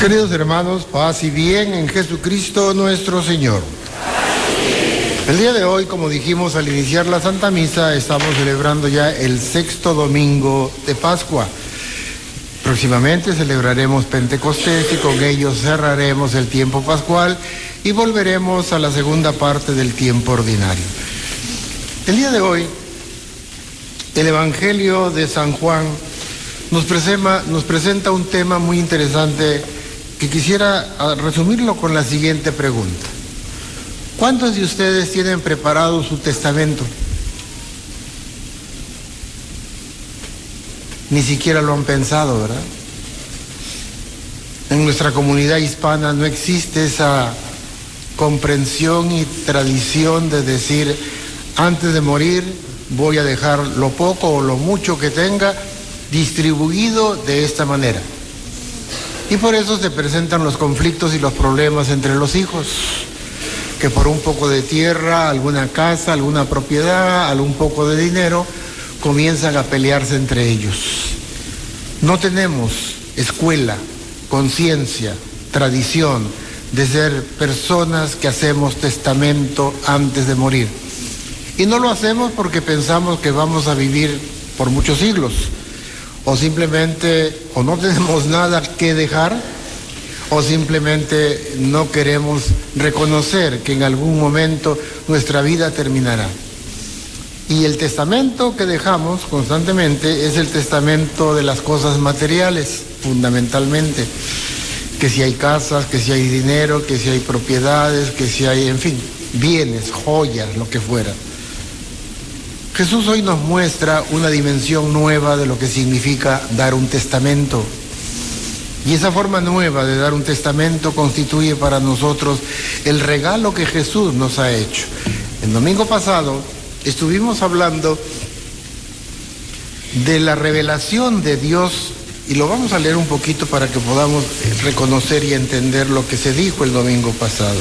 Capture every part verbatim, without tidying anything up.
Queridos hermanos, paz y bien en Jesucristo nuestro Señor. El día de hoy, como dijimos al iniciar la Santa Misa, estamos celebrando ya el sexto domingo de Pascua. Próximamente celebraremos Pentecostés y con ello cerraremos el tiempo pascual y volveremos a la segunda parte del tiempo ordinario. El día de hoy, el Evangelio de San Juan nos presenta, nos presenta un tema muy interesante que quisiera resumirlo con la siguiente pregunta. ¿Cuántos de ustedes tienen preparado su testamento? Ni siquiera lo han pensado, ¿verdad? En nuestra comunidad hispana no existe esa comprensión y tradición de decir, antes de morir voy a dejar lo poco o lo mucho que tenga distribuido de esta manera. Y por eso se presentan los conflictos y los problemas entre los hijos, que por un poco de tierra, alguna casa, alguna propiedad, algún poco de dinero, comienzan a pelearse entre ellos. No tenemos escuela, conciencia, tradición de ser personas que hacemos testamento antes de morir. Y no lo hacemos porque pensamos que vamos a vivir por muchos siglos, o simplemente o no tenemos nada que dejar, o simplemente no queremos reconocer que en algún momento nuestra vida terminará. Y el testamento que dejamos constantemente es el testamento de las cosas materiales, fundamentalmente. Que si hay casas, que si hay dinero, que si hay propiedades, que si hay, en fin, bienes, joyas, lo que fuera. Jesús hoy nos muestra una dimensión nueva de lo que significa dar un testamento. Y esa forma nueva de dar un testamento constituye para nosotros el regalo que Jesús nos ha hecho. El domingo pasado estuvimos hablando de la revelación de Dios, y lo vamos a leer un poquito para que podamos reconocer y entender lo que se dijo el domingo pasado.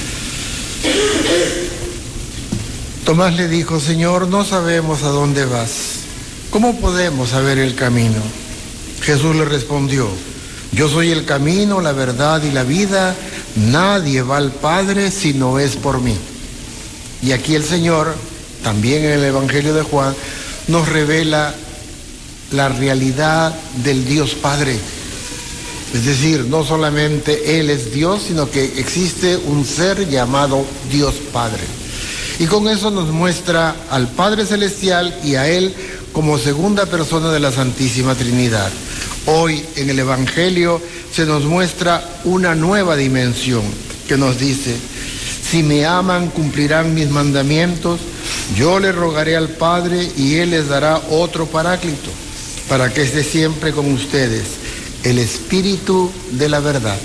Tomás le dijo, Señor, no sabemos a dónde vas. ¿Cómo podemos saber el camino? Jesús le respondió, yo soy el camino, la verdad y la vida. Nadie va al Padre si no es por mí. Y aquí el Señor, también en el Evangelio de Juan, nos revela la realidad del Dios Padre. Es decir, no solamente Él es Dios, sino que existe un ser llamado Dios Padre. Y con eso nos muestra al Padre Celestial y a Él como segunda persona de la Santísima Trinidad. Hoy en el Evangelio se nos muestra una nueva dimensión que nos dice, si me aman cumplirán mis mandamientos, yo le rogaré al Padre y Él les dará otro Paráclito, para que esté siempre con ustedes, el Espíritu de la verdad.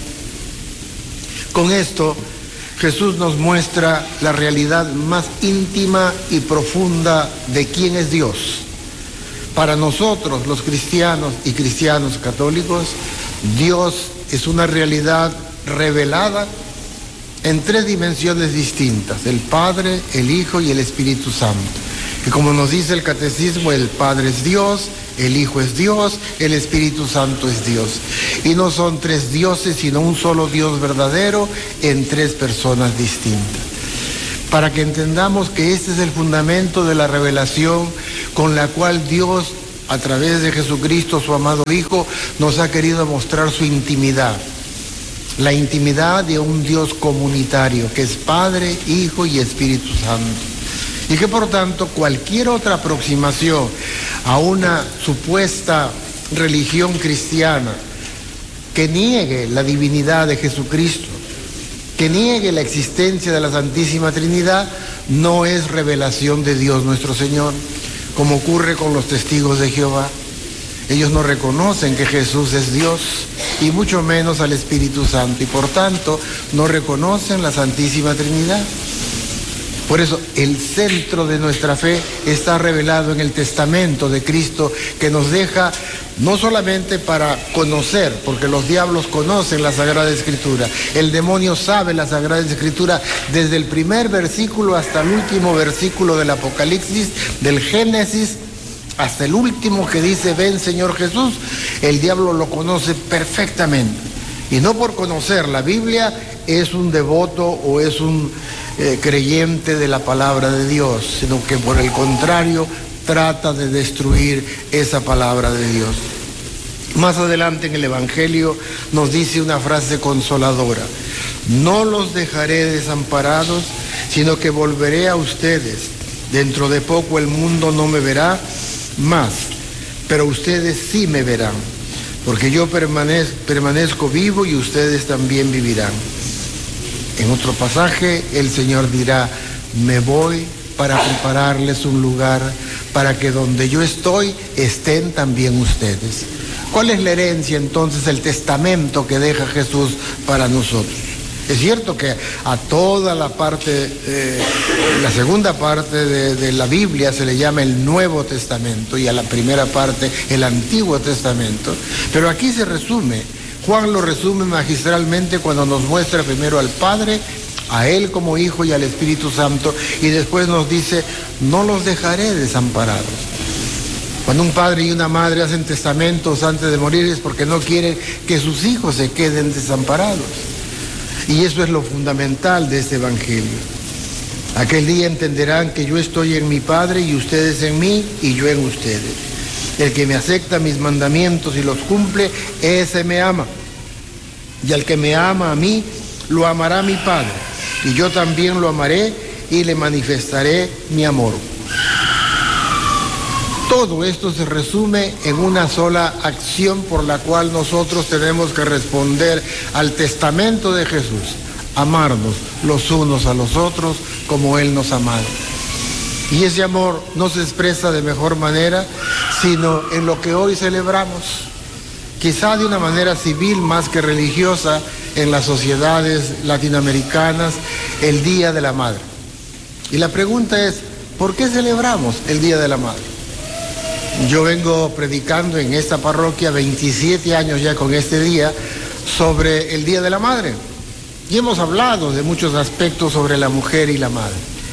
Con esto, Jesús nos muestra la realidad más íntima y profunda de quién es Dios. Para nosotros, los cristianos y cristianos católicos, Dios es una realidad revelada en tres dimensiones distintas, el Padre, el Hijo y el Espíritu Santo. Y como nos dice el Catecismo, el Padre es Dios, el Hijo es Dios, el Espíritu Santo es Dios. Y no son tres dioses, sino un solo Dios verdadero en tres personas distintas. Para que entendamos que este es el fundamento de la revelación con la cual Dios, a través de Jesucristo, su amado Hijo, nos ha querido mostrar su intimidad. La intimidad de un Dios comunitario, que es Padre, Hijo y Espíritu Santo. Y que por tanto cualquier otra aproximación a una supuesta religión cristiana que niegue la divinidad de Jesucristo, que niegue la existencia de la Santísima Trinidad, no es revelación de Dios nuestro Señor, como ocurre con los testigos de Jehová. Ellos no reconocen que Jesús es Dios, y mucho menos al Espíritu Santo, y por tanto no reconocen la Santísima Trinidad. Por eso el centro de nuestra fe está revelado en el testamento de Cristo, que nos deja no solamente para conocer, porque los diablos conocen la Sagrada Escritura, el demonio sabe la Sagrada Escritura desde el primer versículo hasta el último versículo del Apocalipsis, del Génesis, hasta el último que dice, ven Señor Jesús, el diablo lo conoce perfectamente. Y no por conocer la Biblia es un devoto o es un eh, creyente de la palabra de Dios, sino que por el contrario trata de destruir esa palabra de Dios. Más adelante en el Evangelio nos dice una frase consoladora: no los dejaré desamparados, sino que volveré a ustedes. Dentro de poco el mundo no me verá más, pero ustedes sí me verán, porque yo permanezco, permanezco vivo y ustedes también vivirán. En otro pasaje el Señor dirá: me voy para prepararles un lugar, para que donde yo estoy estén también ustedes. ¿Cuál es la herencia entonces, el testamento que deja Jesús para nosotros? Es cierto que a toda la parte, eh, la segunda parte de, de la Biblia se le llama el Nuevo Testamento y a la primera parte el Antiguo Testamento, pero aquí se resume. Juan lo resume magistralmente cuando nos muestra primero al Padre, a Él como Hijo y al Espíritu Santo, y después nos dice: no los dejaré desamparados. Cuando un padre y una madre hacen testamentos antes de morir es porque no quieren que sus hijos se queden desamparados. Y eso es lo fundamental de este Evangelio. Aquel día entenderán que yo estoy en mi Padre y ustedes en mí y yo en ustedes. El que me acepta mis mandamientos y los cumple, ese me ama. Y al que me ama a mí, lo amará mi Padre. Y yo también lo amaré y le manifestaré mi amor. Todo esto se resume en una sola acción por la cual nosotros tenemos que responder al testamento de Jesús: amarnos los unos a los otros como Él nos ha amado. Y ese amor no se expresa de mejor manera sino en lo que hoy celebramos, quizá de una manera civil más que religiosa en las sociedades latinoamericanas, el Día de la Madre. Y la pregunta es: ¿por qué celebramos el Día de la Madre? Yo vengo predicando en esta parroquia veintisiete años ya con este día sobre el Día de la Madre. Y hemos hablado de muchos aspectos sobre la mujer y la madre.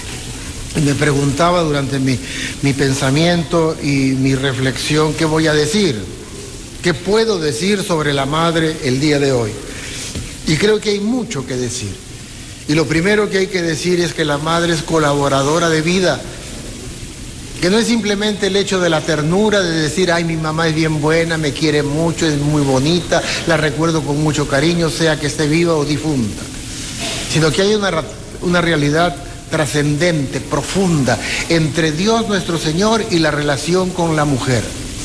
Y me preguntaba durante mi, mi pensamiento y mi reflexión, ¿qué voy a decir? ¿Qué puedo decir sobre la madre el día de hoy? Y creo que hay mucho que decir. Y lo primero que hay que decir es que la madre es colaboradora de vida. Que no es simplemente el hecho de la ternura, de decir: ay, mi mamá es bien buena, me quiere mucho, es muy bonita, la recuerdo con mucho cariño, sea que esté viva o difunta. Sino que hay una, una realidad trascendente, profunda, entre Dios nuestro Señor y la relación con la mujer.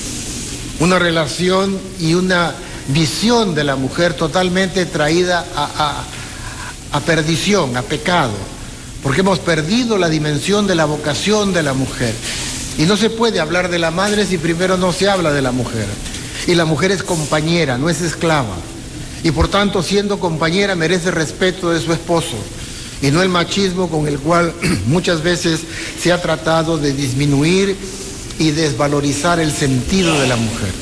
Una relación y una visión de la mujer totalmente traída a, a, a perdición, a pecado. Porque hemos perdido la dimensión de la vocación de la mujer. Y no se puede hablar de la madre si primero no se habla de la mujer. Y la mujer es compañera, no es esclava. Y por tanto, siendo compañera, merece respeto de su esposo. Y no el machismo con el cual muchas veces se ha tratado de disminuir y desvalorizar el sentido de la mujer.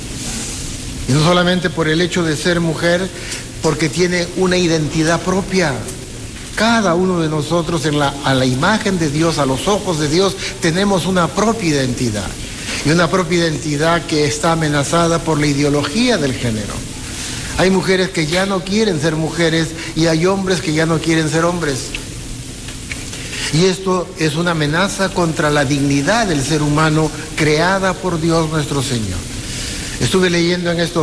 Y no solamente por el hecho de ser mujer, porque tiene una identidad propia. Cada uno de nosotros en la, a la imagen de Dios, a los ojos de Dios, tenemos una propia identidad. Y una propia identidad que está amenazada por la ideología del género. Hay mujeres que ya no quieren ser mujeres y hay hombres que ya no quieren ser hombres. Y esto es una amenaza contra la dignidad del ser humano creada por Dios nuestro Señor. Estuve leyendo en estos